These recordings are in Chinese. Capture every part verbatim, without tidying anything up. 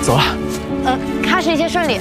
走了。 呃，喀什一切顺利。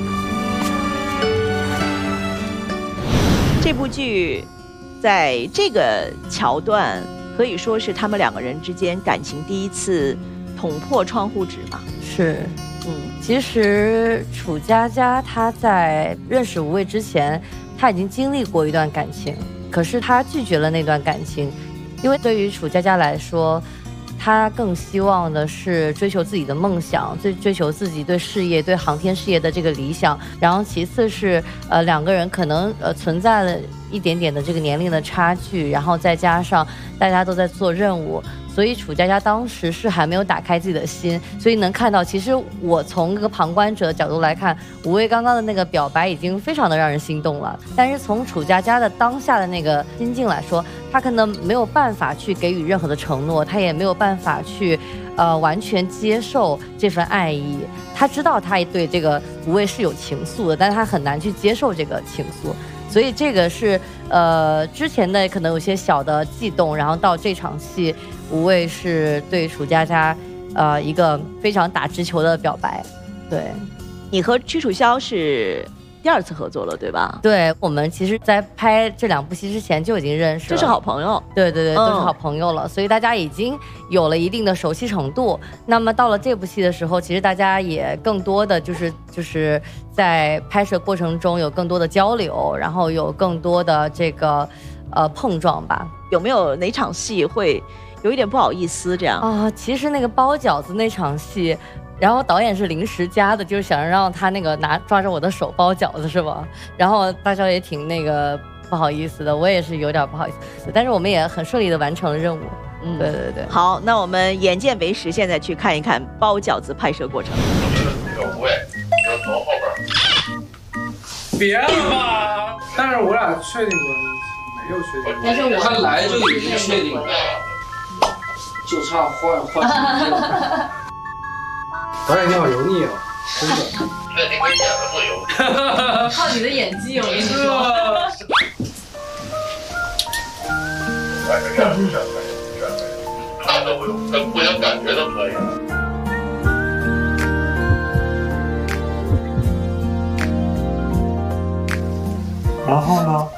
这部剧在这个桥段可以说是他们两个人之间感情第一次捅破窗户纸嘛。 是，嗯，其实楚佳佳她在认识吴畏之前，她已经经历过一段感情，可是她拒绝了那段感情，因为对于楚佳佳来说，她更希望的是追求自己的梦想，追追求自己对事业、对航天事业的这个理想。然后其次是，呃，两个人可能呃存在了一点点的这个年龄的差距，然后再加上大家都在做任务。所以楚佳佳当时是还没有打开自己的心，所以能看到，其实我从一个旁观者的角度来看，吴畏刚刚的那个表白已经非常的让人心动了。但是从楚佳佳的当下的那个心境来说，她可能没有办法去给予任何的承诺，她也没有办法去，呃，完全接受这份爱意。她知道她对这个吴畏是有情愫的，但是她很难去接受这个情愫。所以这个是呃之前的可能有些小的悸动，然后到这场戏，吴畏是对楚佳佳呃一个非常打直球的表白。对， 你和屈楚萧是第二次合作了，对吧？ 对，我们其实在拍这两部戏之前就已经认识了， 就是好朋友。 对对对， 嗯、 都是好朋友了，所以大家已经有了一定的熟悉程度。那么到了这部戏的时候，其实大家也更多的就是就是在拍摄过程中有更多的交流，然后有更多的这个呃碰撞吧。 有没有哪场戏会有一点不好意思这样啊？其实那个包饺子那场戏，然后导演是临时加的，就是想让他那个拿抓着我的手包饺子是吧？然后大家也挺那个不好意思的，我也是有点不好意思，但是我们也很顺利的完成了任务。嗯，对对对。 好，那我们眼见为实，现在去看一看包饺子拍摄过程。 有吴畏，有头后边。 别了吧！但是我俩确定过，没有确定过。 但是我他来就已经确定了，就差换换。导演你好油腻啊，真的。 那你会演的不油？ 靠你的演技，我跟你说。 哎，这样这样可以，这样可以，看都不用，跟互相感觉都可以。 然后呢？